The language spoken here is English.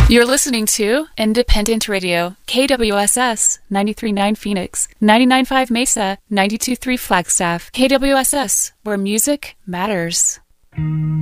You're listening to Independent Radio, KWSS 93.9 Phoenix, 99.5 Mesa, 92.3 Flagstaff. KWSS, where music matters.